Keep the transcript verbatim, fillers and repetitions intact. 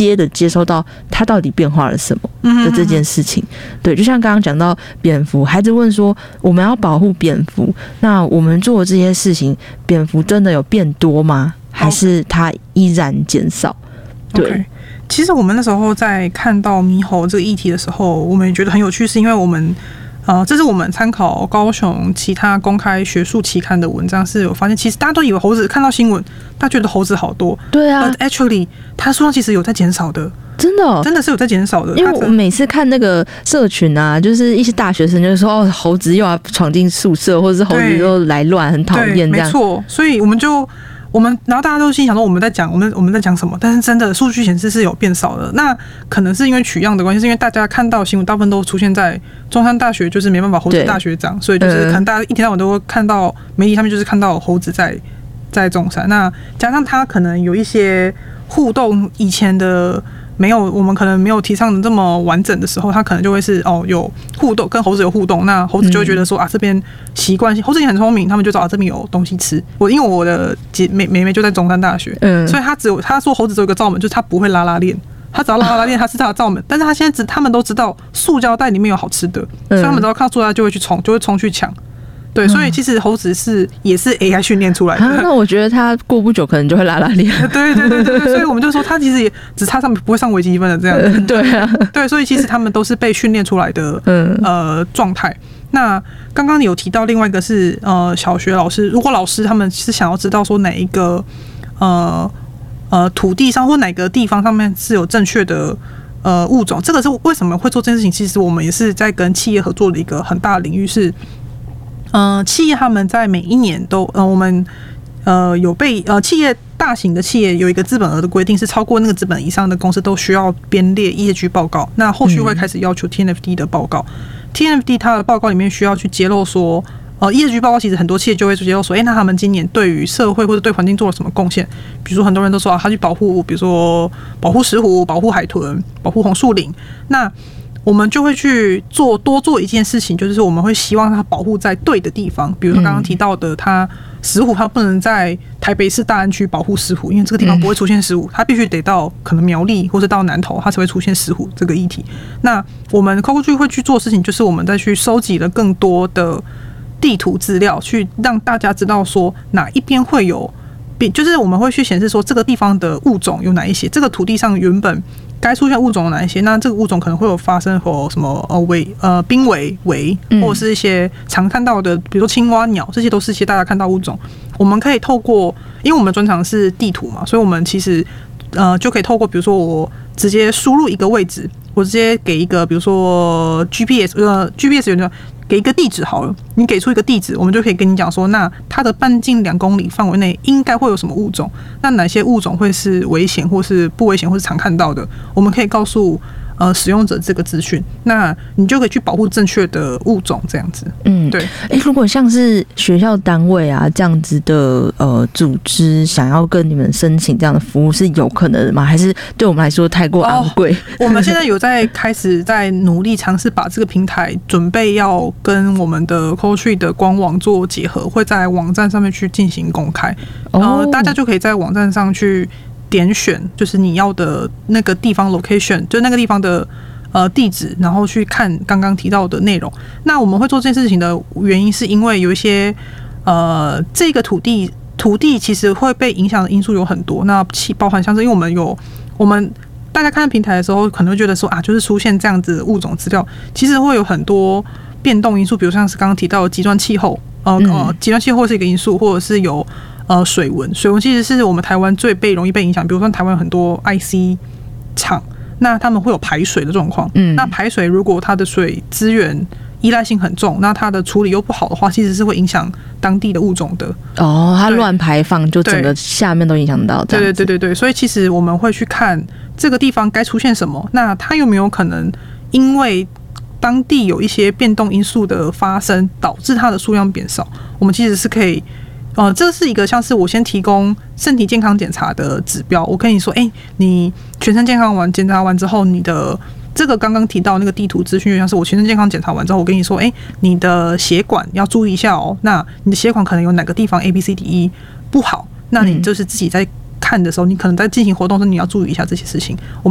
接的接收到它到底变化了什么的这件事情。对，就像刚刚讲到蝙蝠，孩子问说我们要保护蝙蝠，那我们做的这些事情，蝙蝠真的有变多吗？还是它依然减少？对。 Okay.其实我们那时候在看到猕猴这个议题的时候，我们也觉得很有趣，是因为我们呃，这是我们参考高雄其他公开学术期刊的文章，是有发现，其实大家都以为猴子看到新闻，大家觉得猴子好多， 对啊 ，but actually 它数量其实有在减少的， 真的、哦、 真的是有在减少的。 因为我每次看那个社群啊，就是一些大学生就说哦，猴子又要闯进宿舍，或者是猴子又来乱，很讨厌这样。 没错，所以我们就。我们然后大家都心想说我们在讲我们我们在讲什么，但是真的数据显示是有变少的。那可能是因为取样的关系，是因为大家看到新闻大部分都出现在中山大学，就是没办法猴子大学长，所以就是可能大家一天到晚都会看到媒体上面就是看到猴子在在中山。那加上它可能有一些互动，以前的没有我们可能没有提倡的这么完整的时候，它可能就会是哦有互动，跟猴子有互动，那猴子就会觉得说、嗯、啊这边习惯性，猴子也很聪明，他们就知道、啊、这边有东西吃。我因为我的姐妹妹妹就在中山大学，嗯，所以他只有他说猴子只有一个罩门，就是他不会拉拉链，他只要拉拉拉链，他是他的罩门。但是他现在只他们都知道塑胶袋里面有好吃的，所以他们只要看到塑胶袋就会去冲，就会冲去抢。对，所以其实猴子是也是 A I 训练出来的、 啊。那我觉得他过不久可能就会拉拉链。 对对对对对，所以我们就说他其实也只差上不会上微积分的这样子、呃。 对啊， 对，所以其实他们都是被训练出来的，嗯呃状态。那刚刚你有提到另外一个是呃小学老师，如果老师他们是想要知道说哪一个呃呃土地上或哪个地方上面是有正确的。呃，物种这个是为什么会做这件事情？其实我们也是在跟企业合作的一个很大的领域是。呃，企业他们在每一年都呃，我们呃有被呃企业大型的企业有一个资本额的规定，是超过那个资本以上的公司都需要编列 E S G 报告。那后续会开始要求 T N F D 的报告。嗯、T N F D 它的报告里面需要去揭露说，呃 E S G 报告其实很多企业就会去揭露说，哎、欸，那他们今年对于社会或者对环境做了什么贡献？比如说很多人都说啊，他去保护，比如说保护石虎、保护海豚、保护红树林。那我们就会去做多做一件事情，就是我们会希望它保护在对的地方。比如说刚刚提到的，它石虎它不能在台北市大安区保护石虎，因为这个地方不会出现石虎，它必须得到可能苗栗或者到南投，它才会出现石虎这个议题。那我们 COCOTREE 会去做事情，就是我们再去收集了更多的地图资料，去让大家知道说哪一边会有，就是我们会去显示说这个地方的物种有哪一些，这个土地上原本。该出现物种有哪一些？那这个物种可能会有发生或什么呃危呃濒危危，或者是一些常看到的，比如说青蛙、鸟，这些都是一些大家看到物种。我们可以透过，因为我们专长是地图嘛，所以我们其实呃就可以透过，比如说我直接输入一个位置，我直接给一个，比如说 G P S 呃 G P S 有没有？给一个地址好了，你给出一个地址，我们就可以跟你讲说，那它的半径两公里范围内应该会有什么物种？那哪些物种会是危险，或是不危险，或是常看到的？我们可以告诉呃使用者这个资讯，那你就可以去保护正确的物种，这样子。嗯，对。 哎、欸，如果像是学校单位啊这样子的呃组织想要跟你们申请这样的服务是有可能的吗？还是对我们来说太过昂贵？ 哦、我们现在有在开始在努力尝试把这个平台准备要跟我们的 COCOTREE 的官网做结合，会在网站上面去进行公开。呃，大家就可以在网站上去点选，就是你要的那个地方 location， 就那个地方的。呃，地址，然后去看刚刚提到的内容。那我们会做这件事情的原因，是因为有一些呃，这个土地土地其实会被影响的因素有很多。那包含像是因为我们有我们大家看平台的时候，可能会觉得说啊，就是出现这样子的物种资料，其实会有很多变动因素，比如像是刚刚提到的极端气候，呃呃，极端气候是一个因素，或者是有呃水文，水文其实是我们台湾最被容易被影响。比如说台湾有很多 I C 厂。那他们会有排水的状况，嗯，那排水如果它的水资源依赖性很重，那它的处理又不好的话，其实是会影响当地的物种的。 哦，它乱排放，就整个下面都影响到。 对对对对对，所以其实我们会去看这个地方该出现什么，那它有没有可能因为当地有一些变动因素的发生，导致它的数量变少？我们其实是可以。呃，这是一个像是我先提供身体健康检查的指标，我跟你说，哎、欸，你全身健康完检查完之后，你的这个刚刚提到那个地图资讯，就像是我全身健康检查完之后，我跟你说，哎、欸，你的血管要注意一下哦，那你的血管可能有哪个地方 A B C D E 不好，那你就是自己在看的时候，你可能在进行活动的时候，你要注意一下这些事情。